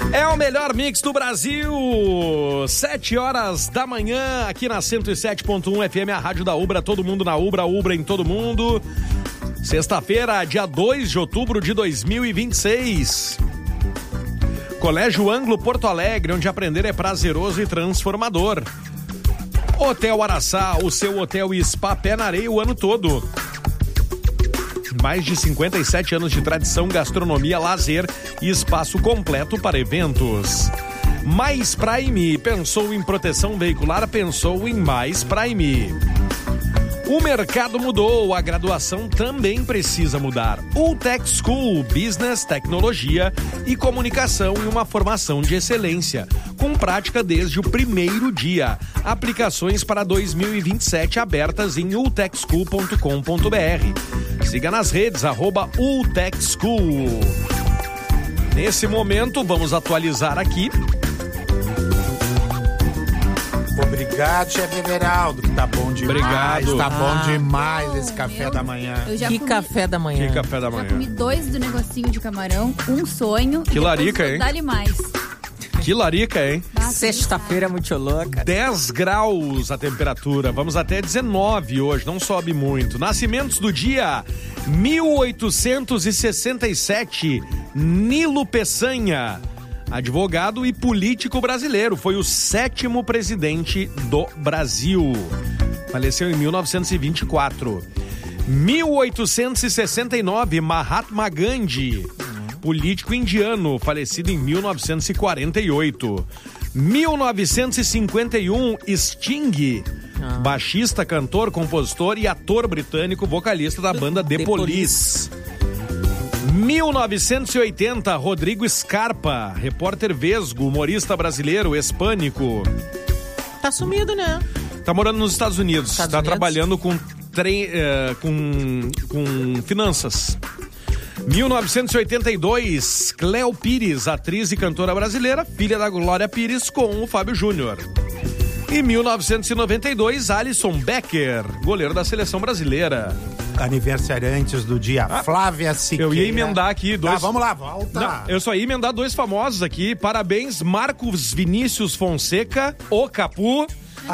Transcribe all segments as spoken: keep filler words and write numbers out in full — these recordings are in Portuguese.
É o melhor mix do Brasil, sete horas da manhã, aqui na cento e sete ponto um F M, a rádio da Ubra, todo mundo na Ubra, Ubra em todo mundo. Sexta-feira, dia dois de outubro de dois mil e vinte e seis. Colégio Anglo Porto Alegre, onde aprender é prazeroso e transformador. Hotel Araçá, o seu hotel e spa pé na areia o ano todo. Mais de cinquenta e sete anos de tradição, gastronomia, lazer e espaço completo para eventos. Mais Prime, pensou em proteção veicular, pensou em Mais Prime. O mercado mudou, a graduação também precisa mudar. Ultech School, Business, Tecnologia e Comunicação em uma formação de excelência, com prática desde o primeiro dia. Aplicações para dois mil e vinte e sete abertas em ultech school ponto com ponto b r. Siga nas redes, arroba Ultech School. Nesse momento, vamos atualizar aqui. Obrigado, chefe Everaldo, que tá bom demais. Obrigado. Tá bom Ah, demais esse café meu, da manhã. Eu já Que comi, café da manhã. Que café da manhã. já comi dois do negocinho de camarão, um sonho. Que e larica, depois hein? Dá-lhe mais. Que larica, hein? Sexta-feira muito louca. dez graus a temperatura, vamos até dezenove hoje, não sobe muito. Nascimentos do dia, mil oitocentos e sessenta e sete, Nilo Peçanha, advogado e político brasileiro, foi o sétimo presidente do Brasil. Faleceu em mil novecentos e vinte e quatro. mil oitocentos e sessenta e nove, Mahatma Gandhi, político indiano, falecido em mil novecentos e quarenta e oito. mil novecentos e cinquenta e um, Sting, ah. baixista, cantor, compositor e ator britânico, vocalista da banda The, The Police. mil novecentos e oitenta, Rodrigo Scarpa, repórter vesgo, humorista brasileiro, hispânico. Tá sumido, né? Tá morando nos Estados Unidos, Estados tá Unidos? trabalhando com, tre... eh, com... com finanças. mil novecentos e oitenta e dois, Cléo Pires, atriz e cantora brasileira, filha da Glória Pires com o Fábio Júnior. E mil novecentos e noventa e dois, Alisson Becker, goleiro da seleção brasileira. Aniversariantes do dia, Ah, Flávia Siqueira. Eu ia emendar aqui dois... Tá, vamos lá, volta. Não, eu só ia emendar dois famosos aqui. Parabéns, Marcos Vinícius Fonseca, o Capu.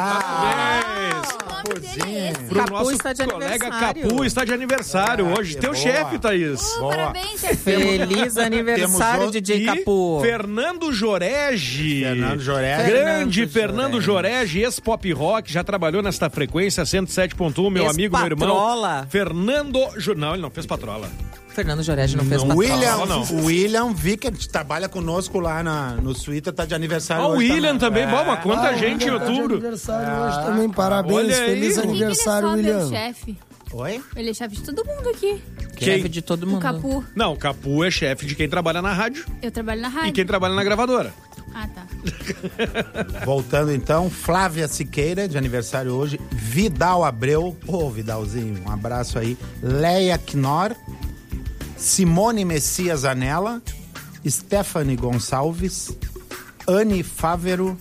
Ah, Parabéns. O nome dele é esse. Pro Capu nosso está de colega aniversário. Capu está de aniversário Ah, hoje. que Teu boa. chefe, Thaís. Oh, Boa. parabéns, chefe. Feliz aniversário, outro- D J E Capu. Fernando Jorege. Fernando Jorege. Grande Fernando Fernando Jorege, ex-pop rock, já trabalhou nesta frequência cento e sete ponto um, meu amigo, meu irmão. Ex-patrola. Fernando... Jo- Não, ele não fez patrola. Fernando Jorege não fez patrola. William, não. o William Vickert trabalha conosco lá na, no Twitter, tá de aniversário Ah, o hoje William também. É. Bom, mas quanta Ah, o gente em William tá de outubro. aniversário hoje também, parabéns, olha aí. feliz Por que que Por que que ele é aniversário, só meu William. chefe? Oi? Ele é chefe de todo mundo aqui. Chefe de todo mundo. O Capu. Não, o Capu é chefe de quem trabalha na rádio Eu trabalho na rádio. e quem trabalha na gravadora. Ah, tá. Voltando então, Flávia Siqueira, de aniversário hoje, Vidal Abreu, ô Vidalzinho, um abraço aí, Leia Knorr, Simone Messias Anella, Stephanie Gonçalves, Anne Fávero,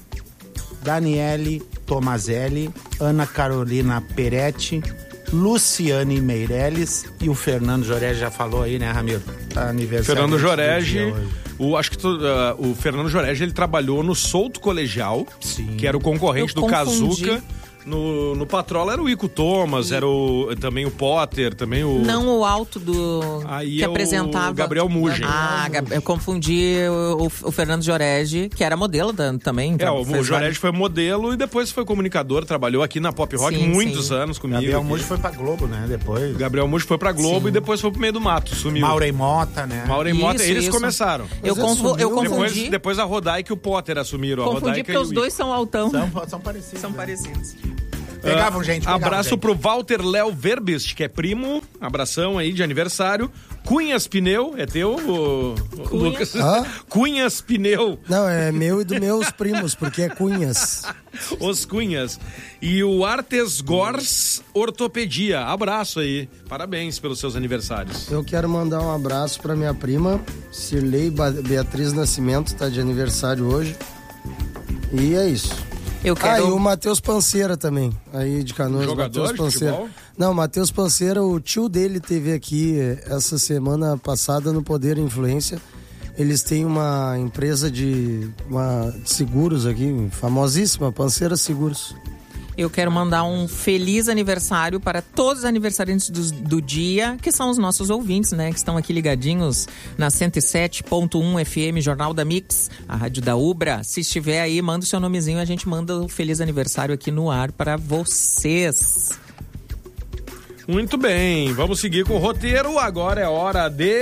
Daniele Tomazelli, Ana Carolina Peretti, Luciane Meirelles e o Fernando Jorege já falou aí, né, Ramiro? Tá aniversário Fernando do Jorege, dia hoje. o, acho que tu, uh, o Fernando Jorege, ele trabalhou no Souto Colegial, Sim. que era o concorrente Eu do confundi. Kazuca. No, no Patrola era o Ico Thomas, era o, também o Potter, também o... Não o alto do... Aí que é o apresentava. Gabriel Mugen. Ah, Gab- eu confundi o, o Fernando Jorege, que era modelo da- também. É, então o, fez o Jorege vários- foi modelo e depois foi comunicador, trabalhou aqui na Pop Rock Sim, muitos sim. anos comigo. Gabriel aqui. Muji foi pra Globo, né, depois. Gabriel Muji foi pra Globo Sim. e depois foi pro meio do mato, sumiu. Maureen Mota, né? Maureen Mota, Isso, eles isso. começaram. Eu, Mas confu- eu assumiu, Depois, confundi. depois a Rodaica e o Potter assumiram. a Confundi Rodaica porque e os o dois são altão. São, são parecidos. São né? parecidos. Pegavam gente, pegavam Abraço gente. pro Walter Léo Verbist, que é primo. Abração aí de aniversário. Cunhas Pneu, é teu, o, o Cunha? Lucas? Hã? Cunhas Pneu, Não, é meu e dos meus primos, porque é Cunhas. os Cunhas. E o Artes Gors Ortopedia. Abraço aí. Parabéns pelos seus aniversários. Eu quero mandar um abraço pra minha prima, Cirlei Ba- Beatriz Nascimento, tá de aniversário hoje. E é isso. Eu Ah, quero... e o Matheus Panceira também, aí de Canoas. Jogador Matheus de Panceira. futebol? Não, Matheus Panceira, o tio dele teve aqui essa semana passada no Poder e Influência. Eles têm uma empresa de, uma, de seguros aqui, famosíssima, Panceira Seguros. Eu quero mandar um feliz aniversário para todos os aniversariantes do, do dia, que são os nossos ouvintes, né? Que estão aqui ligadinhos na cento e sete ponto um F M, Jornal da Mix, a rádio da Ubra. Se estiver aí, manda o seu nomezinho, a gente manda o feliz aniversário aqui no ar para vocês. Muito bem, vamos seguir com o roteiro. Agora é hora de...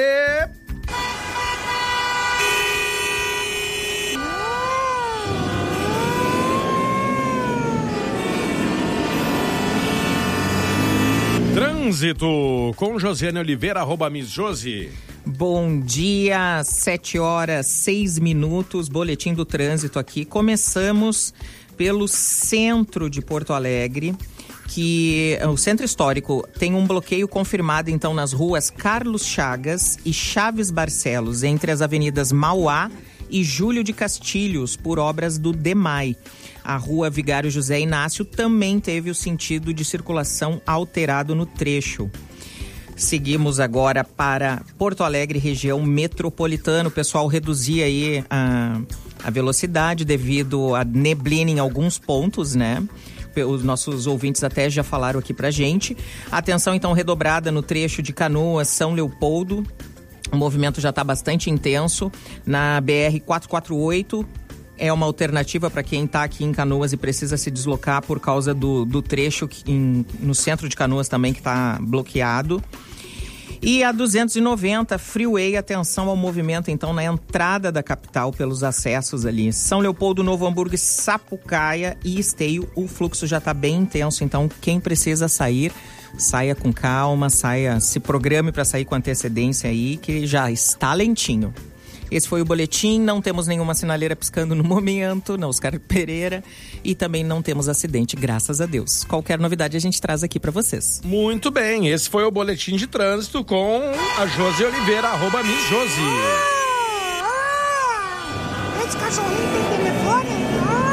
Trânsito com Josiane Oliveira, arroba Miss Josi. Bom dia, sete horas, seis minutos, boletim do trânsito aqui. Começamos pelo centro de Porto Alegre, que o centro histórico tem um bloqueio confirmado então nas ruas Carlos Chagas e Chaves Barcelos, entre as avenidas Mauá e Júlio de Castilhos, por obras do DEMAI. A rua Vigário José Inácio também teve o sentido de circulação alterado no trecho. Seguimos agora para Porto Alegre, região metropolitana. O pessoal reduzia aí a, a velocidade devido a neblina em alguns pontos, né? Os nossos ouvintes até já falaram aqui pra gente. Atenção então redobrada no trecho de Canoas, São Leopoldo. O movimento já está bastante intenso. Na B R quatrocentos e quarenta e oito é uma alternativa para quem está aqui em Canoas e precisa se deslocar por causa do, do trecho em, no centro de Canoas também, que está bloqueado. E a duzentos e noventa, Freeway, atenção ao movimento então na entrada da capital pelos acessos ali. São Leopoldo, Novo Hamburgo, Sapucaia e Esteio, o fluxo já está bem intenso, então quem precisa sair, saia com calma, saia, se programe para sair com antecedência aí, que já está lentinho. Esse foi o boletim, não temos nenhuma sinaleira piscando no momento, na Oscar Pereira, e também não temos acidente, graças a Deus. Qualquer novidade a gente traz aqui para vocês. Muito bem, esse foi o boletim de trânsito com a Josi Oliveira, arroba Miss Josi. Ah, ah, esse cachorrinho tem telefone? Ah.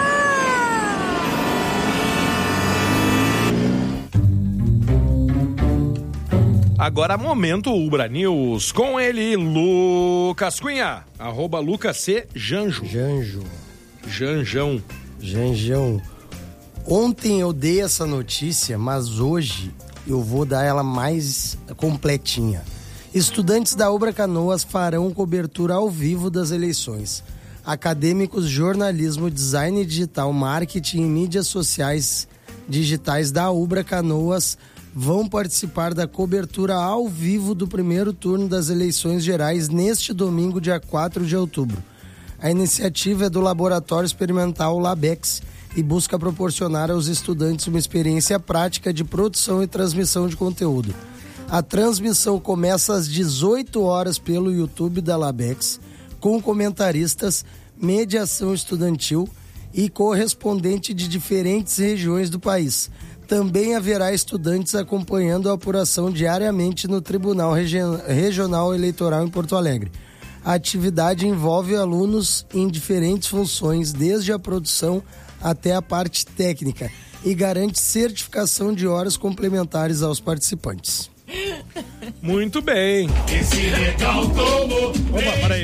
Agora, momento Ubra News, com ele, Lucas Cunha, arroba Lucas C. Janjo. Janjo. Janjão. Janjão. Ontem eu dei essa notícia, mas hoje eu vou dar ela mais completinha. Estudantes da Ubra Canoas farão cobertura ao vivo das eleições. Acadêmicos, jornalismo, design digital, marketing e mídias sociais digitais da Ubra Canoas vão participar da cobertura ao vivo do primeiro turno das eleições gerais neste domingo, dia quatro de outubro. A iniciativa é do Laboratório Experimental Labex e busca proporcionar aos estudantes uma experiência prática de produção e transmissão de conteúdo. A transmissão começa às dezoito horas pelo YouTube da Labex, com comentaristas, mediação estudantil e correspondente de diferentes regiões do país. Também haverá estudantes acompanhando a apuração diariamente no Tribunal Regi- Regional Eleitoral em Porto Alegre. A atividade envolve alunos em diferentes funções, desde a produção até a parte técnica, e garante certificação de horas complementares aos participantes. Muito bem. Esse legal tomou. Opa, peraí.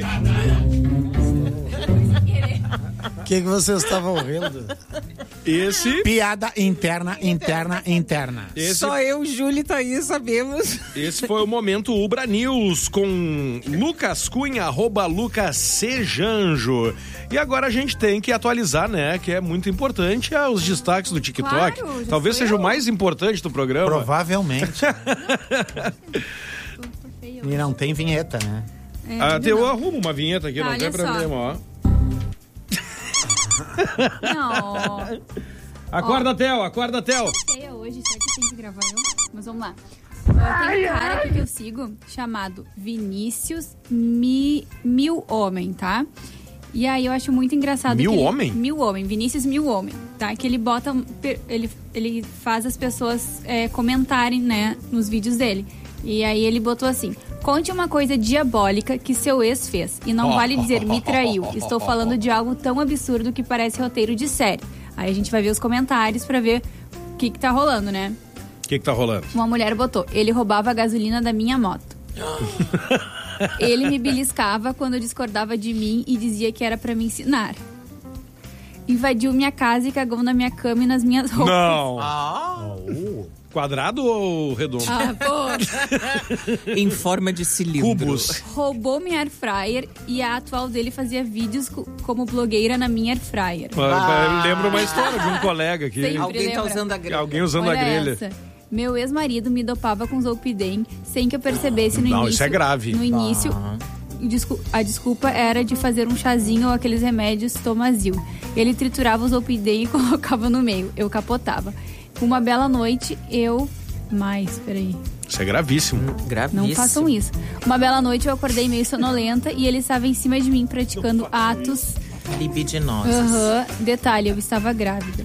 O que, que vocês estavam rindo? Esse... Piada interna, interna, interna. Esse... Só eu, Júlio e Thaís sabemos. Esse foi o momento Ubra News com Lucas Cunha, arroba Lucas C. Janjo. E agora a gente tem que atualizar, né? Que é muito importante é, os destaques do TikTok. Claro, já Talvez sou seja eu. o mais importante do programa. Provavelmente. E não tem vinheta, né? É, Até eu não. arrumo uma vinheta aqui, Ah, não tem olha só. problema, ó. Não. Acorda, Theo, acorda, Theo. Feia hoje, será que tem que gravar eu? Mas vamos lá. Eu tenho um cara aqui que eu sigo, chamado Vinícius Mi... Mil Homem, tá? E aí eu acho muito engraçado Mil que ele... Homem? Mil Homem, Vinícius Mil Homem, tá? Que ele bota... Ele, ele faz as pessoas é, comentarem, né, nos vídeos dele. E aí ele botou assim: conte uma coisa diabólica que seu ex fez. E não vale dizer me traiu. Estou falando de algo tão absurdo que parece roteiro de série. Aí a gente vai ver os comentários pra ver o que que tá rolando, né? O que que tá rolando? Uma mulher botou: ele roubava a gasolina da minha moto. Ele me beliscava quando discordava de mim e dizia que era pra me ensinar. Invadiu minha casa e cagou na minha cama e nas minhas roupas. Não. Ah. Quadrado ou redondo? Ah, pô. Em forma de cilindro. Cubos. Roubou minha air fryer e a atual dele fazia vídeos co- como blogueira na minha air fryer. Ah. Eu lembro uma história de um colega aqui. Sempre. Alguém tá lembra? usando a grelha. Alguém usando Olha a grelha. essa. Meu ex-marido me dopava com Zolpidem sem que eu percebesse no Não, início. isso é grave. No início, descu- a desculpa era de fazer um chazinho ou aqueles remédios Tomazil. Ele triturava o Zolpidem e colocava no meio. Eu capotava. Uma bela noite, eu... Mais, peraí. Isso é gravíssimo. Gravíssimo. Não façam isso. Uma bela noite eu acordei meio sonolenta e ele estava em cima de mim praticando atos. Libidinosos. Aham. Detalhe, eu estava grávida.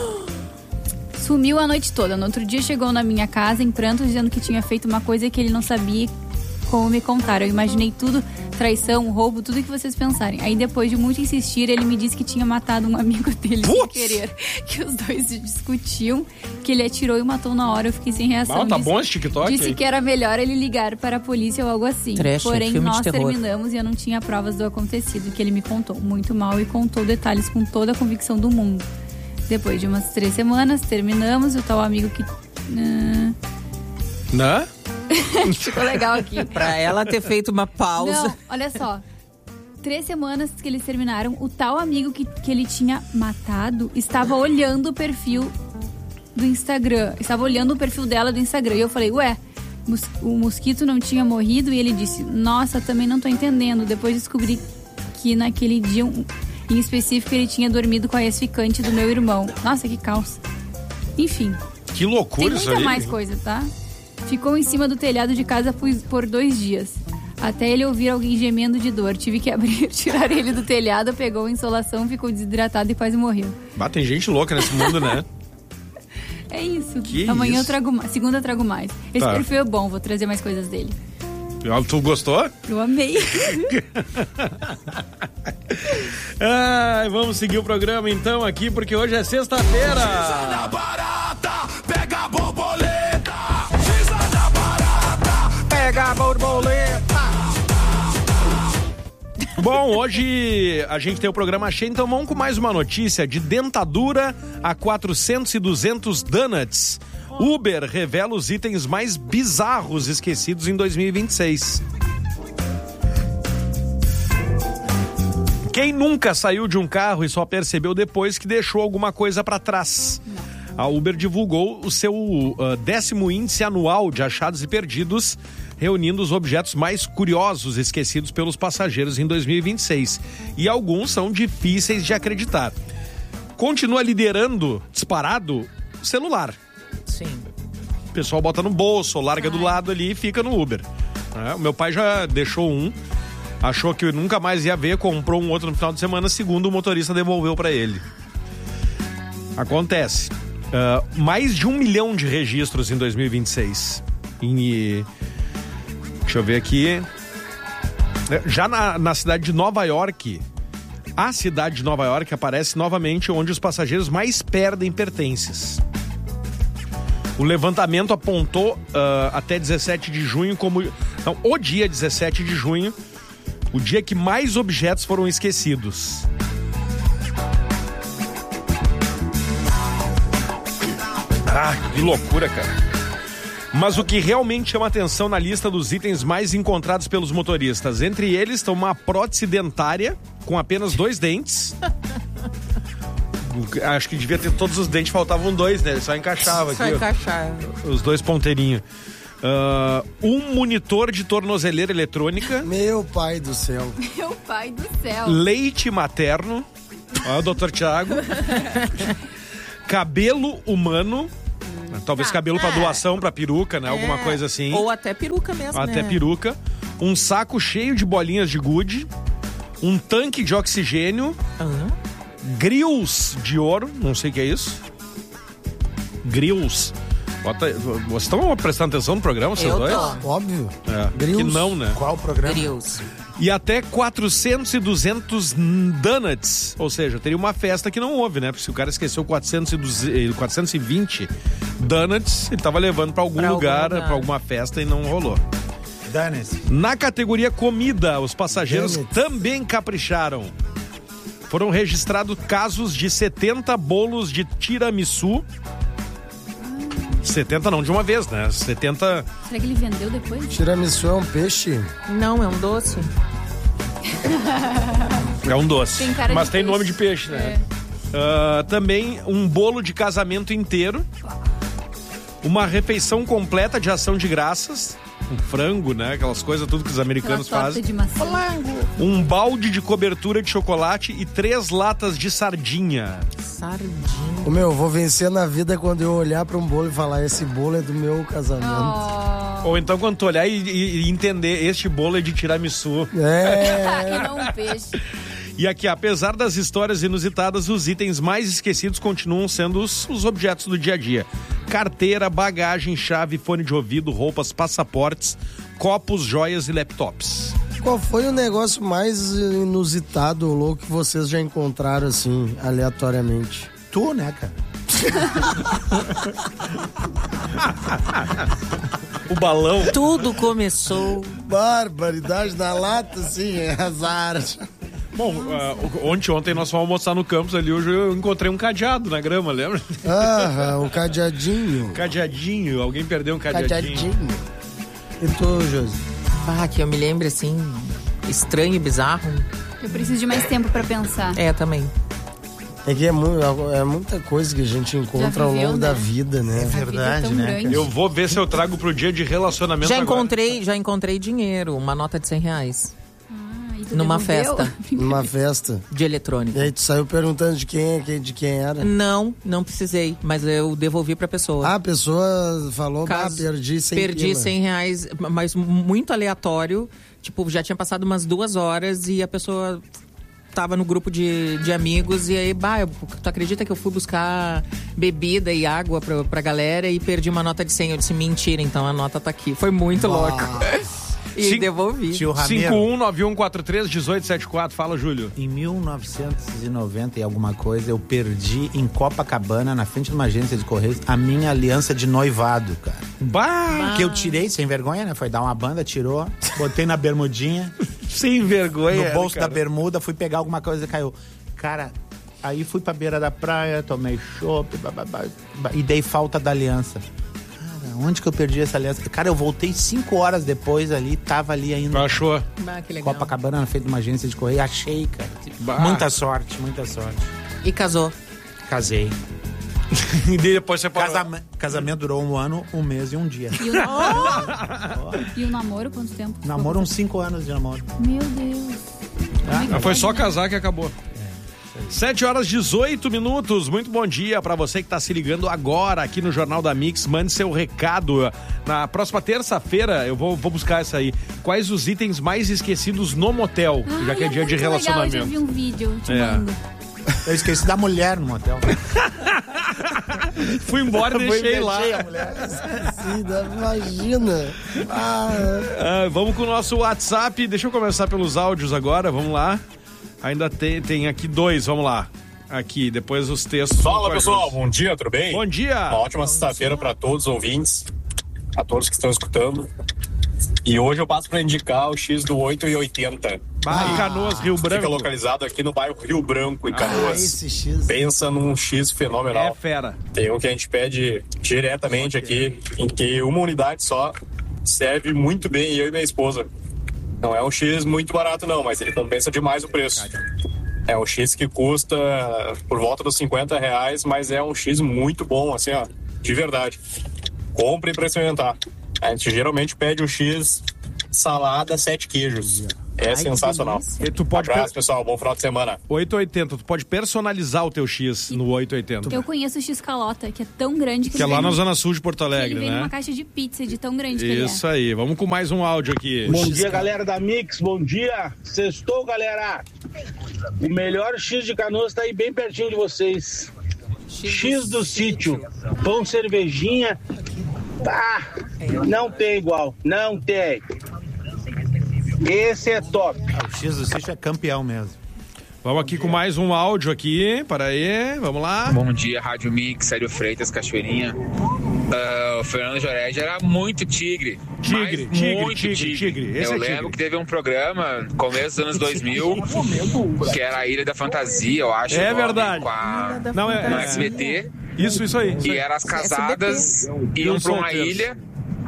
Sumiu a noite toda. No outro dia chegou na minha casa em prantos dizendo que tinha feito uma coisa que ele não sabia como me contaram. Eu imaginei tudo, traição, roubo, tudo que vocês pensarem. Aí depois de muito insistir, ele me disse que tinha matado um amigo dele sem Putz! querer. Que os dois se discutiam, que ele atirou e matou na hora. Eu fiquei sem reação. Ah, tá Disse- bom esse TikTok? Disse que era melhor ele ligar para a polícia ou algo assim. Trash, Porém, filme de nós terror. terminamos e eu não tinha provas do acontecido, que ele me contou muito mal e contou detalhes com toda a convicção do mundo. Depois de umas três semanas, terminamos. O tal amigo que... Ah, Né? ficou legal aqui. Pra ela ter feito uma pausa. Não, olha só. Três semanas que eles terminaram, o tal amigo que, que ele tinha matado estava olhando o perfil do Instagram. Estava olhando o perfil dela do Instagram. E eu falei, ué, mos- o mosquito não tinha morrido? E ele disse, nossa, também não tô entendendo. Depois descobri que naquele dia, um- em específico, ele tinha dormido com a ex-ficante do meu irmão. Nossa, que calça. Enfim, Que loucura tem isso muita aí. mais coisa, tá? Ficou em cima do telhado de casa por, por dois dias. Até ele ouvir alguém gemendo de dor. Tive que abrir, tirar ele do telhado, pegou a insolação, ficou desidratado e quase morreu. Bah, tem gente louca nesse mundo, né? É isso. Que Amanhã isso? eu trago mais. Segunda eu trago mais. Esse Tá. perfil é bom, vou trazer mais coisas dele. Tu gostou? Eu amei. Ai, vamos seguir o programa então aqui, porque hoje é sexta-feira. barata, pega a borboleta. Pega a borboleta. Bom, hoje a gente tem o programa cheio, então vamos com mais uma notícia de dentadura a quatrocentos e duzentos donuts. Uber revela os itens mais bizarros esquecidos em dois mil e vinte e seis. Quem nunca saiu de um carro e só percebeu depois que deixou alguma coisa para trás? A Uber divulgou o seu uh, décimo índice anual de achados e perdidos, reunindo os objetos mais curiosos esquecidos pelos passageiros em dois mil e vinte e seis. E alguns são difíceis de acreditar. Continua liderando, disparado, o celular. Sim. O pessoal bota no bolso, larga do lado ali e fica no Uber. É, o meu pai já deixou um, achou que nunca mais ia ver, comprou um outro no final de semana, segundo o motorista devolveu para ele. Acontece. Uh, mais de um milhão de registros em dois mil e vinte e seis. Em, deixa eu ver aqui. Já na, na cidade de Nova York, a cidade de Nova York aparece novamente onde os passageiros mais perdem pertences. O levantamento apontou uh, até dezessete de junho como... Não, o dia dezessete de junho, o dia que mais objetos foram esquecidos. Ah, que loucura, cara. Mas o que realmente chama atenção na lista dos itens mais encontrados pelos motoristas, entre eles estão uma prótese dentária com apenas dois dentes. Acho que devia ter todos os dentes, faltavam dois, né? Ele só encaixava Só aqui, ó. encaixar. Os dois ponteirinhos. Uh, um monitor de tornozeleira eletrônica, Meu pai do céu. Meu pai do céu. leite materno, ó, o doutor Tiago, cabelo humano, talvez Tá. cabelo pra É. doação, pra peruca, né? Alguma É, coisa assim. Ou até peruca mesmo, Até né? peruca. Um saco cheio de bolinhas de gude, um tanque de oxigênio, Aham. grills de ouro, não sei o que é isso. Grills. Bota, vocês estão prestando atenção no programa, vocês Eu dois? tô. Óbvio. É, Grills. que não, né? Qual o programa? Grills. E até quatrocentos e duzentos donuts. Ou seja, teria uma festa que não houve, né? Porque se o cara esqueceu quatrocentos e duzentos, quatrocentos e vinte donuts, ele tava levando pra algum, Pra algum lugar, lugar. pra alguma festa e não rolou. Dane-se. Na categoria comida, os passageiros Dane-se. também capricharam. Foram registrados casos de setenta bolos de tiramisu. setenta não de uma vez, né? setenta... Será que ele vendeu depois? Tiramisu é um peixe? Não, é um doce. É um doce. Tem cara de mas tem peixe. nome de peixe, né? Ah, também um bolo de casamento inteiro. Uma refeição completa de ação de graças. Um frango, né? Aquelas coisas, tudo que os Aquela americanos torta fazem. de maçã. Um balde de cobertura de chocolate e três latas de sardinha. Sardinha. Ô, meu, eu vou vencer na vida quando eu olhar pra um bolo e falar, esse bolo é do meu casamento. Oh. Ou então quando tu olhar e, e- e entender, este bolo é de tiramisu. É. E não um peixe. E aqui, apesar das histórias inusitadas, os itens mais esquecidos continuam sendo os, os objetos do dia a dia. Carteira, bagagem, chave, fone de ouvido, roupas, passaportes, copos, joias e laptops. Qual foi o negócio mais inusitado ou louco que vocês já encontraram, assim, aleatoriamente? Tu, né, cara? O balão. Tudo começou. Barbaridade na lata, assim, é azar. Bom, uh, ontem, ontem nós fomos almoçar no campus ali, hoje eu encontrei um cadeado na grama, lembra? Ah, o cadeadinho. Cadeadinho, alguém perdeu um cadeadinho. Cadeadinho. E tu, Josi? Ah, que eu me lembro assim, estranho e bizarro. Eu preciso de mais tempo pra pensar. É, também. É que é, mu- é muita coisa que a gente encontra ao viveu, longo né? da vida, né? A vida é verdade, tão né, grande. Eu vou ver se eu trago pro dia de relacionamento Já agora. encontrei, já encontrei dinheiro, uma nota de cem reais. Ah, e tu Numa devolveu? festa Numa festa. de eletrônica. E aí tu saiu perguntando de quem, é, de quem era. Não, não precisei, mas eu devolvi pra pessoa. Ah, a pessoa falou, ah, Caso- perdi cem Perdi pila. cem reais, mas muito aleatório. Tipo, já tinha passado umas duas horas e a pessoa tava no grupo de, de amigos e aí, bah, eu- tu acredita que eu fui buscar bebida e água pra, pra galera e perdi uma nota de cem? Eu disse, mentira, então a nota tá aqui. Foi muito louco. E Sim. devolvi. Tio cinco Ramiro, um nove um quatro três um oito sete quatro, fala, Júlio. em mil novecentos e noventa e alguma coisa, eu perdi em Copacabana, na frente de uma agência de correios, a minha aliança de noivado, cara. Bah! Que eu tirei sem vergonha, né? Foi dar uma banda, tirou, botei na bermudinha, Sem vergonha. no bolso né, da cara? bermuda, fui pegar alguma coisa e caiu. Cara, aí fui pra beira da praia, tomei chopp, bababá, e dei falta da aliança. Cara, onde que eu perdi essa aliança? Cara, eu voltei cinco horas depois ali, tava ali ainda. Achou? Bah, que legal. Copacabana, na frente de uma agência de correio, achei, cara. Bah. Muita sorte, muita sorte. E casou. Casei. E depois você parou. Casam- Casamento durou um ano, um mês e um dia. E o namoro? E o namoro, quanto tempo? Namoro uns cinco anos de namoro. Meu Deus. Ah, foi só casar que acabou. sete horas e dezoito minutos. Muito bom dia pra você que tá se ligando agora aqui no Jornal da Mix. Mande seu recado. Na próxima terça-feira eu vou, vou buscar essa aí. Quais os itens mais esquecidos no motel? já que é dia de Legal, eu já relacionamento. vi um vídeo, eu te É. mando. Eu esqueci da mulher no motel. Fui embora e deixei lá. a mulher. Sim, dá- imagina. Ah, Ah, vamos com o nosso WhatsApp. Deixa eu começar pelos áudios agora. Vamos lá. Ainda tem, tem aqui dois. Vamos lá. Aqui, depois os textos. Fala pessoal, bom dia, tudo bem? Bom dia. Uma ótima sexta-feira para todos os ouvintes, a todos que estão escutando. E hoje eu passo para indicar o X do oito e oitenta. Ah, em Canoas, Rio Fica Branco. localizado aqui no bairro Rio Branco, em ah, Canoas. esse X. Pensa num X É fenomenal. fera. Tem um que a gente pede diretamente aqui, em que uma unidade só serve muito bem eu e minha esposa. Não é um X muito barato não, mas ele compensa demais o preço. É um X que custa por volta dos cinquenta reais, mas é um X muito bom, assim, ó, de verdade. Comprem para experimentar. A gente geralmente pede o X salada, sete queijos. É sensacional. E tu pode Abraço, per- pessoal. Bom final de semana. oito e oitenta, tu pode personalizar o teu X no oito e oitenta. Eu conheço o X-Calota, que é tão grande que, Que é ele lá vem- na Zona Sul de Porto que ele Alegre, vem numa né? caixa de pizza de tão grande que Isso aí. Vamos com mais um áudio aqui. Bom dia, galera da Mix. Bom dia. Sextou, galera. O melhor X de Canoas tá aí bem pertinho de vocês. X do sítio. Pão, cervejinha. Tá. Não tem igual. Não tem. Esse é top. O X do sítio é campeão mesmo. Vamos aqui com mais um áudio aqui. Para aí, vamos lá. Bom dia, Rádio Mix, Sério Freitas, Cachoeirinha. Uh, o Fernando Jorege era muito tigre. Tigre, mas tigre, muito tigre, tigre. tigre. Esse Eu é lembro tigre. que teve um programa no começo dos anos dois mil, que era a Ilha da Fantasia, eu acho. É o nome, verdade. Com a, Não, é, no é. S B T. Isso, isso aí. Isso E aí. eram as casadas, iam os pra uma solteiros. ilha.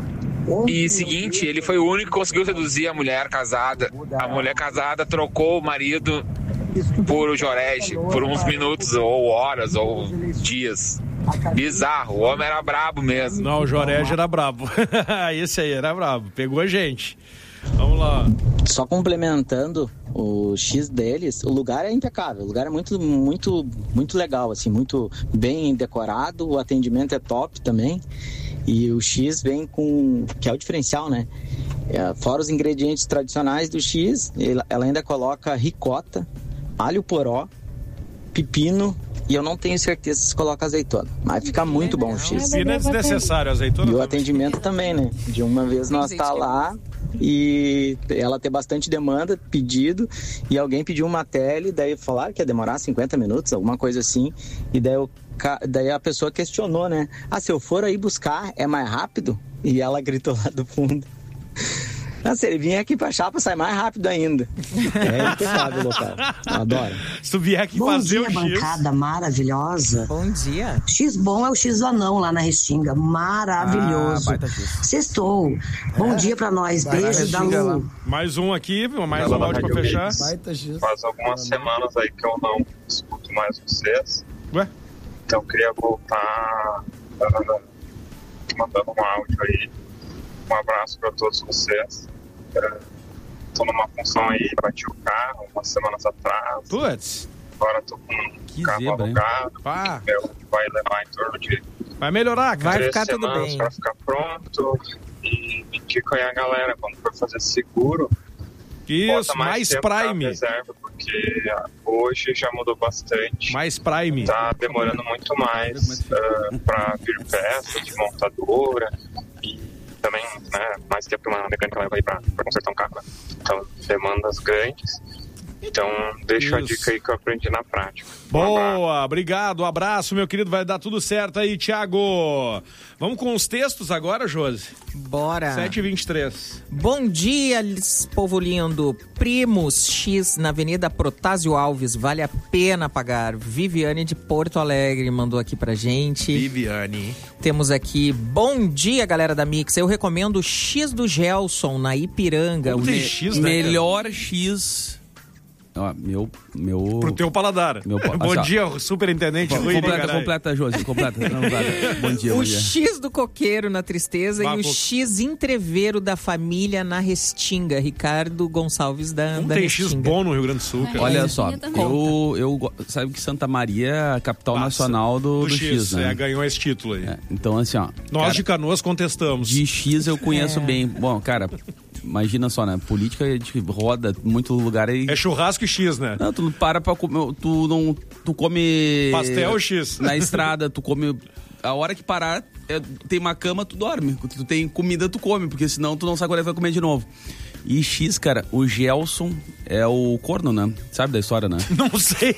E seguinte, ele foi o único que conseguiu seduzir a mulher casada. A mulher casada trocou o marido por o Jorege, por uns minutos, ou horas, ou dias. Bizarro, o homem era brabo mesmo. Não, o Jorege era brabo. Esse aí era brabo. Pegou a gente. Vamos lá. Só complementando o X deles, o lugar é impecável, o lugar é muito, muito, muito legal, assim, muito bem decorado, o atendimento é top também. E o X vem com, que é o diferencial, né? É, fora os ingredientes tradicionais do X, ele, ela ainda coloca ricota, alho poró, pepino, e eu não tenho certeza se coloca azeitona. Mas fica muito bom o X. Pepino é desnecessário, azeitona E o também. atendimento também, né? De uma vez nós tá lá e ela tem bastante demanda, pedido, e alguém pediu uma tele, daí falaram que ia demorar cinquenta minutos, alguma coisa assim, e daí, eu, daí a pessoa questionou, né? Ah, se eu for aí buscar, é mais rápido? E ela gritou lá do fundo. Ah, se ele vinha aqui pra chapa, sai mais rápido ainda. É impecável, local. Adoro. Se tu vier aqui Bom fazer dia, o X... bancada maravilhosa. Bom dia. X bom é o X do anão lá na Restinga. Maravilhoso. Ah, baita X. Sextou. Bom dia pra nós. Beijo da Lu. Mais um aqui, mais um áudio pra fechar. Faz algumas semanas aí que eu não escuto mais vocês. Ué? Então eu queria voltar uh, mandando um áudio aí. Um abraço para todos vocês. Estou numa função aí, bati o carro umas semanas atrás. Putz. Agora estou com um Que carro zebra, hein? alugado. Pá. Meu, vai levar em torno de Vai melhorar, cara. Vai três ficar tudo semanas bem. para ficar pronto. E me indica aí a galera, quando for fazer seguro, Isso, bota mais, mais tempo na Prime. reserva, porque hoje já mudou bastante. Mais Prime. Tá demorando muito mais uh, para vir peça de montadora e também, né, mais tempo que uma mecânica leva aí pra, pra consertar um carro, né? Então, demandas grandes. Então, deixa a Isso. dica aí que eu aprendi na prática. Boa, obrigado, um abraço, meu querido, vai dar tudo certo aí, Thiago. Vamos com os textos agora, Josi? Bora. sete e vinte e três. Bom dia, povo lindo. Primos X na Avenida Protásio Alves, vale a pena pagar. Viviane de Porto Alegre mandou aqui pra gente. Viviane. Temos aqui, bom dia, galera da Mix. Eu recomendo o X do Gelson na Ipiranga. Como O tem me- X, né, cara? Melhor X. Ó, meu, meu... Pro teu paladar. Meu pa- Bom assim, ó. dia, superintendente Rui. Completa, Caralho. completa, Josi, completa. Não, completa. Bom dia, bom O dia. X do coqueiro na tristeza Bah, e o co- X entreveiro da família na Restinga. Ricardo Gonçalves da, Como da tem Restinga. X bom no Rio Grande do Sul, cara. Olha É, só, eu também. eu, eu go- sabe que Santa Maria é a capital Passa. nacional do, do X, né? é, ganhou esse título aí. É, então, assim, ó. Nós cara, de Canoas contestamos. de X eu conheço É. bem. Bom, cara, imagina só, né? Política a gente roda muito lugar aí. É churrasco e X, né? Não, tu não para pra comer. Tu não. Tu come. Pastel X. Na estrada, tu come. A hora que parar, é, tem uma cama, tu dorme. Tu tem comida, tu come, porque senão tu não sabe quando vai comer de novo. E X, cara, o Gelson é o corno, né? Sabe da história, né? Não sei.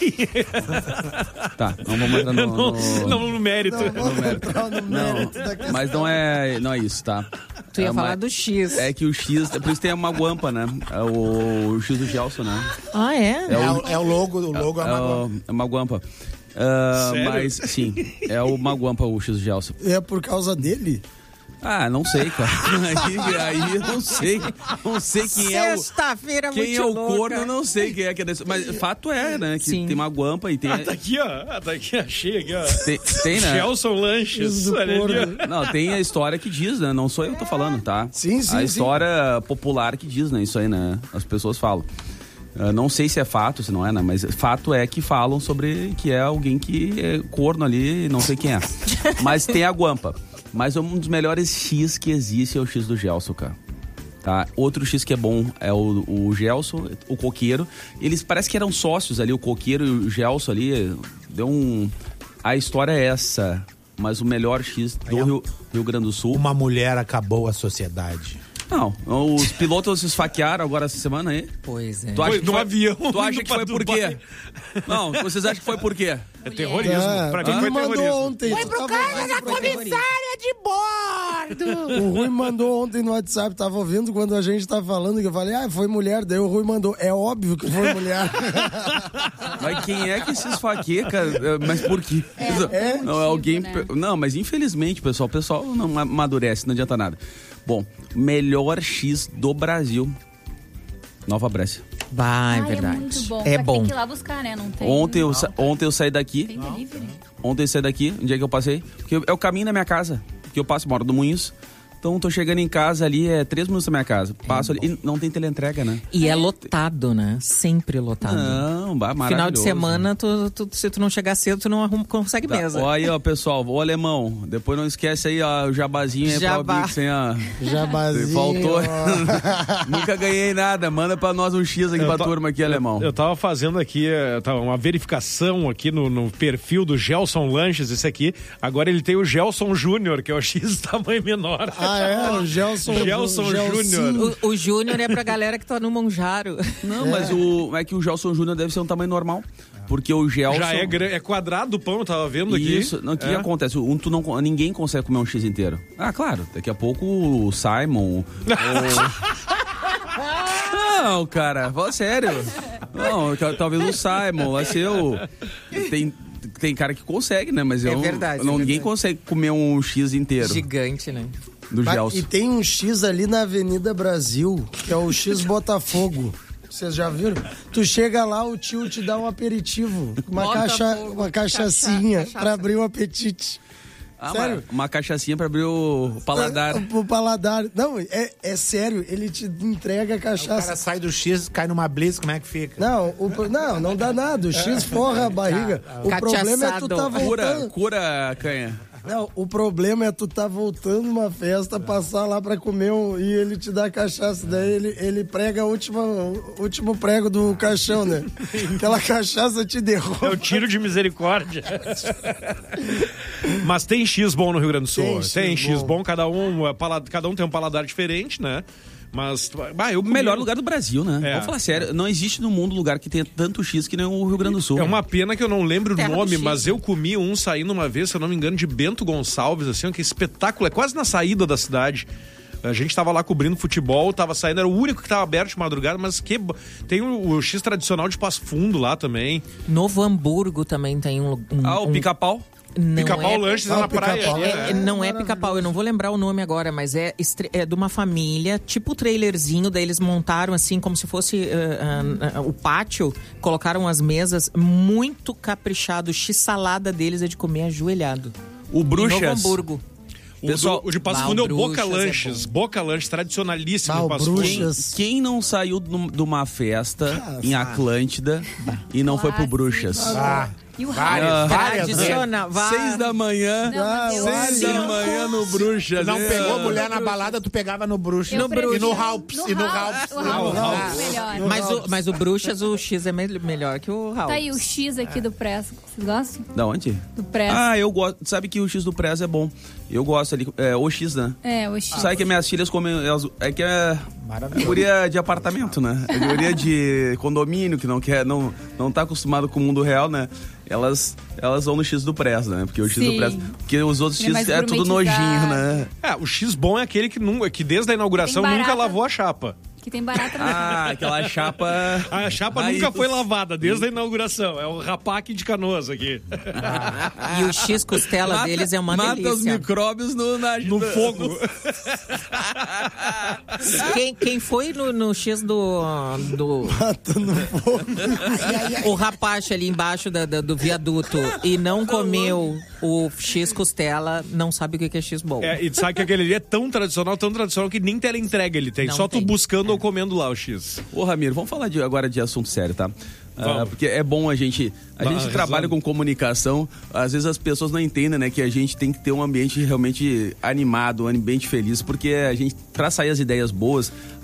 Tá, não vamos entrar no. Não, no- não no mérito. Vamos entrar no mérito da questão. Mas não é, não é isso, tá? Tu ia É, falar mas- do X. É que o X, por isso tem a maguampa, né? É o, o X do Gelson, né? Ah, é? É o, é o logo, o logo é, É uma o, é o maguampa. Ah, Sério? mas, sim, é o maguampa, o X do Gelson. É por causa dele? Ah, não sei, cara. Aí, aí eu não sei. Não sei quem é o... Sexta-feira Quem muito é o louca. corno, eu não sei quem é que é desse... Mas fato é, né? Que Sim. tem maguampa e tem... Ah, tá aqui, ó. Ah, tá aqui, achei aqui, ó. Tem, tem, né? Gelson Lanches. Do Olha ali, ó. corno. Não, tem a história que diz, né? Não sou eu que tô falando, tá? Sim, sim, A sim. história popular que diz, né? Isso aí, né? As pessoas falam. Eu não sei se é fato, se não é, né? Mas fato é que falam sobre que é alguém que é corno ali, não sei quem é. Mas tem a guampa. Mas um dos melhores X que existe é o X do Gelson, cara. Tá? Outro X que é bom é o, o Gelson, o coqueiro. Eles parece que eram sócios ali, o coqueiro e o Gelson ali. Deu um... A história é essa. Mas o melhor X do Rio, Rio Grande do Sul. uma mulher acabou a sociedade. Não, os pilotos se esfaquearam agora essa semana aí. Pois é. Tu acha Foi que no foi, avião, Tu acha indo que foi pra por quê? Não, vocês acham que foi por quê? É terrorismo. É, pra quem ele foi mandou terrorismo? ontem. Foi tu pro tava casa ouvindo da pro comissária de bordo. O Rui mandou ontem no WhatsApp, tava ouvindo quando a gente tava falando, que eu falei, ah, foi mulher. Daí o Rui mandou, é óbvio que foi mulher. Mas quem é que se esfaqueia, cara? Mas por quê? É, não, alguém... né? Não, mas infelizmente, pessoal, o pessoal não amadurece, não adianta nada. Bom, melhor X do Brasil. Nova Brécia. Vai, Ai, verdade. É muito bom. É Só bom. Tem que ir lá buscar, né? Não tem. Ontem eu, sa- ontem eu saí daqui. Tem delivery. Ontem eu saí daqui, um dia que eu passei. Porque é o caminho da minha casa. Que eu passo, moro no Moinhos. Então tô chegando em casa ali, é três minutos da minha casa. Passo ali e não tem teleentrega, né? E é lotado, né? Sempre lotado. Não, bah, maravilhoso. Final de semana, tu, tu- se tu não chegar cedo, tu não arruma, consegue Tá, mesa. ó aí, ó, pessoal, ô alemão, depois não esquece aí, ó, o jabazinho aí Jabá. pra Bix, hein, ó. Jabazinho. Faltou. Nunca ganhei nada, manda pra nós um X aqui Eu pra ta- turma aqui, alemão. Eu tava fazendo aqui eh, tava uma verificação aqui no, no perfil do Gelson Lanches, esse aqui. Agora ele tem o Gelson Júnior, que é o X tamanho menor. Ah, é? O Gelson, Gelson Gelsinho. Júnior. O, o Júnior é pra galera que tá no Monjaro. Não, mas o, é que o Gelson Júnior deve ser um tamanho normal. Porque o Gelson... Já é, gra- é quadrado o pão, eu tava vendo aqui. Isso, não, o que É. acontece? Um, tu não, ninguém consegue comer um X inteiro. Ah, claro, daqui a pouco o Simon... ou... Não, cara, fala sério. Não, tal- talvez o Simon vai ser o... Tem, tem cara que consegue, né? Mas É eu, verdade, não, é ninguém verdade. consegue comer um X inteiro Gigante, né? do Vai- Gelson. E tem um X ali na Avenida Brasil, que é o X Botafogo. Vocês já viram? Tu chega lá, o tio te dá um aperitivo, uma, Botafogo, caixa, uma cachaçinha cachaça. pra abrir o apetite. Ah, sério? Uma, uma cachaçinha pra abrir o paladar. O paladar. Não, é, é sério, ele te entrega a O cara cachaça. sai do X, cai numa blitz, como é que fica? Não, o pro- não, não dá nada. O X forra a barriga. O problema é tu tá Cura, voltando. cura, canha. Não, o problema é tu tá voltando uma festa, passar lá pra comer um, e ele te dá cachaça. Daí ele, ele prega a última, o último prego do caixão, né? Aquela cachaça te derruba. É o tiro de misericórdia. Mas tem X bom no Rio Grande do Sul. Tem Tem, X X bom. bom, cada um, é pala- cada um tem um paladar diferente, né? Mas, bah, eu O comi- melhor lugar do Brasil, né? É. Vamos falar sério, não existe no mundo lugar que tenha tanto X que nem o Rio Grande do Sul. É uma pena que eu não lembro Terra o do nome, X, mas eu comi um saindo uma vez, se eu não me engano, de Bento Gonçalves, assim, ó, que espetáculo, é quase na saída da cidade. A gente tava lá cobrindo futebol, tava saindo, era o único que tava aberto de madrugada, mas que bo- tem o, o X tradicional de Passo Fundo lá também. Novo Hamburgo também tem um... um Ah, o um- pica-pau? Não Pica-pau é- lanches Ah, é na o praia. pica-pau ali, É, né? é, não é pica-pau, eu não vou lembrar o nome agora, mas é, estre- é de uma família, tipo trailerzinho, daí eles montaram assim, como se fosse ah, ah, ah, o pátio, colocaram as mesas, muito caprichado, o x-salada deles é de comer ajoelhado. O Em Bruxas. Novo Hamburgo. O, Pessoal, do- o de Passo bah, Fundo é o o Boca Bruxas é Lanches. Boca Lanches, tradicionalíssimo Ah, em o Passo Bruxas. Fundo. Quem não saiu num- de uma festa Ah, em Atlântida e não foi pro Bruxas? Ah, E o várias, Ah, várias. né? Tradicional. vá- Seis da manhã. Não, mas eu- Seis Sim, da eu manhã no Bruxas. Não né? pegou mulher na balada, tu pegava no bruxo. Eu prefiro- E no Ralps. E no Ralps. O Ralps é melhor. Mas o, mas o Bruxas, o X é me- melhor que o Raul. Tá aí o X aqui do Presto. Vocês gostam? Da onde? Do Presto. Ah, eu gosto. Sabe que o X do Prez é bom. Eu gosto ali. É o X, né? É, o X. Sabe que minhas filhas comem. elas- É que é. É guria de apartamento, né? É guria de condomínio que não quer. Não, não tá acostumado com o mundo real, né? Elas, elas vão no X do Prez, né? Porque o X Sim. do Prez. Porque os outros Ele é X mais é tudo nojinho, gourmetizado. né? É, o X bom é aquele que, nunca, que desde a inauguração Tem nunca barata. lavou a chapa. Que tem barata no Ah, aquela chapa. A chapa Aí, nunca tu- foi lavada, desde a inauguração. É o rapaque de Canoas aqui. E o X costela Mata- deles é uma mata delícia. os micróbios no, na, No fogo. Quem, quem foi no, no X do. do o rapaz ali embaixo da- da- do viaduto e não comeu o X costela, não sabe o que que é X bom. É, e sabe que aquele ali é tão tradicional, tão tradicional que nem teleentrega ele tem. Não Só tu tem. buscando ou comendo lá o X. Ô, Ramiro, vamos falar de- agora de assunto sério, tá? Ah, Vamos. porque é bom a gente. A Vai, gente trabalha resolve. com comunicação. Às vezes as pessoas não entendem, né? Que a gente tem que ter um ambiente realmente animado, um ambiente feliz. Porque a gente, pra sair as ideias boas,